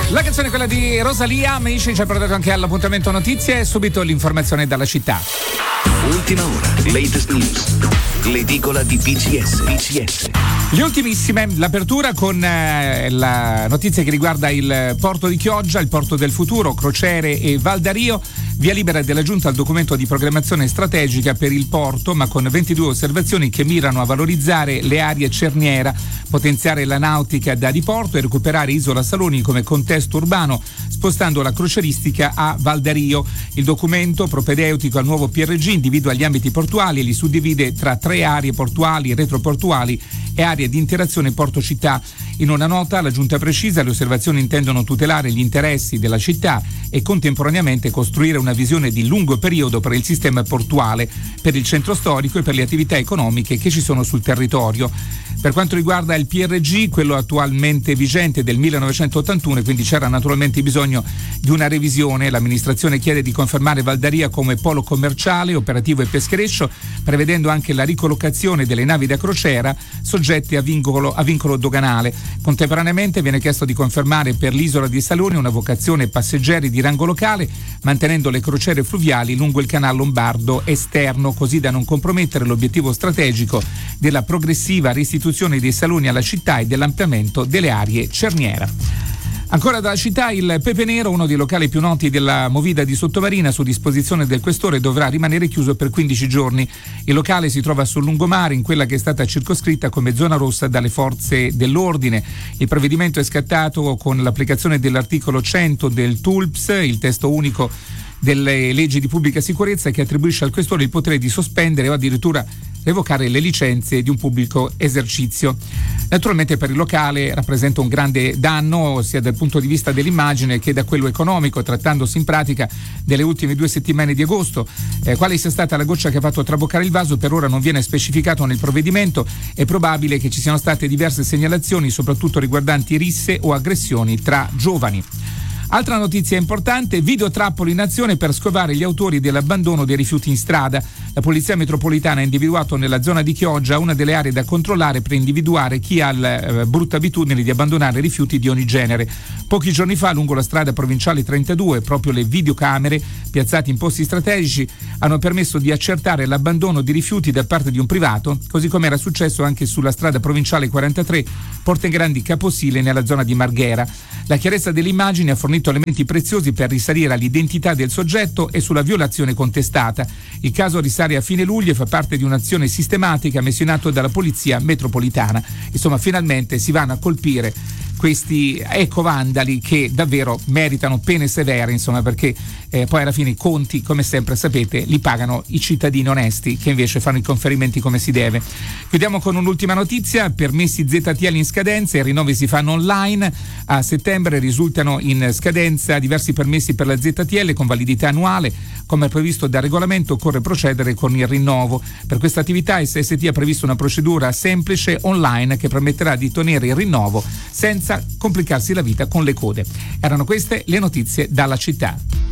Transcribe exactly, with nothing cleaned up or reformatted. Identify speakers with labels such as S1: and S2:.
S1: La canzone è quella di Rosalia, amici, ci ha portato anche all'appuntamento notizie e subito l'informazione dalla città.
S2: Ultima ora, latest news, l'edicola di P C S. P C S.
S1: Le ultimissime, l'apertura con eh, la notizia che riguarda il porto di Chioggia, il porto del futuro, crociere e Val d'Ario. Via libera della Giunta al documento di programmazione strategica per il porto, ma con ventidue osservazioni che mirano a valorizzare le aree cerniera, potenziare la nautica da diporto e recuperare Isola Saloni come contesto urbano, spostando la crocieristica a Val d'Ario. Il documento, propedeutico al nuovo P R G, individua gli ambiti portuali e li suddivide tra tre aree portuali, retroportuali e aree di interazione porto-città. In una nota la Giunta precisa le osservazioni intendono tutelare gli interessi della città e contemporaneamente costruire una visione di lungo periodo per il sistema portuale, per il centro storico e per le attività economiche che ci sono sul territorio. Per quanto riguarda il P R G, quello attualmente vigente del millenovecentottantuno, quindi c'era naturalmente bisogno di una revisione. L'amministrazione chiede di confermare Val d'Aria come polo commerciale, operativo e peschereccio, prevedendo anche la ricollocazione delle navi da crociera soggette a vincolo, a vincolo doganale. Contemporaneamente viene chiesto di confermare per l'isola di Saloni una vocazione passeggeri di rango locale, mantenendo le crociere fluviali lungo il canale lombardo esterno, così da non compromettere l'obiettivo strategico della progressiva restituzione dei saloni alla città e dell'ampliamento delle aree cerniera. Ancora dalla città, il Pepe Nero, uno dei locali più noti della Movida di Sottomarina, su disposizione del questore dovrà rimanere chiuso per quindici giorni. Il locale si trova sul lungomare, in quella che è stata circoscritta come zona rossa dalle forze dell'ordine. Il provvedimento è scattato con l'applicazione dell'articolo cento del T U L P S, il testo unico delle leggi di pubblica sicurezza, che attribuisce al questore il potere di sospendere o addirittura revocare le licenze di un pubblico esercizio. Naturalmente per il locale rappresenta un grande danno sia dal punto di vista dell'immagine che da quello economico, trattandosi in pratica delle ultime due settimane di agosto. Eh, quale sia stata la goccia che ha fatto traboccare il vaso per ora non viene specificato nel provvedimento. È probabile che ci siano state diverse segnalazioni, soprattutto riguardanti risse o aggressioni tra giovani. Altra notizia importante, videotrappolo in azione per scovare gli autori dell'abbandono dei rifiuti in strada. La Polizia Metropolitana ha individuato nella zona di Chioggia una delle aree da controllare per individuare chi ha la eh, brutta abitudine di abbandonare rifiuti di ogni genere. Pochi giorni fa, lungo la strada provinciale trentadue, proprio le videocamere piazzate in posti strategici hanno permesso di accertare l'abbandono di rifiuti da parte di un privato, così come era successo anche sulla strada provinciale quarantatré, Portengrandi Caposile, nella zona di Marghera. La chiarezza delle immagini ha fornito elementi preziosi per risalire all'identità del soggetto e sulla violazione contestata. Il caso risale a fine luglio e fa parte di un'azione sistematica messa in atto dalla Polizia Metropolitana. Insomma, finalmente si vanno a colpire questi ecovandali che davvero meritano pene severe, insomma, perché eh, poi alla fine i conti, come sempre sapete, li pagano i cittadini onesti che invece fanno i conferimenti come si deve. Chiudiamo con un'ultima notizia: permessi Z T L in scadenza, i rinnovi si fanno online. A settembre risultano in scadenza diversi permessi per la Z T L con validità annuale. Come previsto dal regolamento, occorre procedere con il rinnovo. Per questa attività S S T ha previsto una procedura semplice online che permetterà di ottenere il rinnovo senza complicarsi la vita con le code. Erano queste le notizie dalla città.